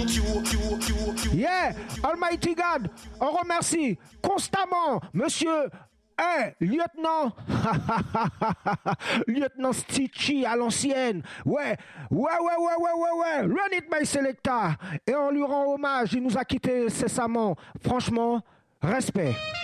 Yeah, Almighty God, on remercie constamment Monsieur lieutenant, lieutenant Stitchy à l'ancienne. Ouais. Run it, my selecta. Et on lui rend hommage. Il nous a quittés cessamment. Franchement, respect.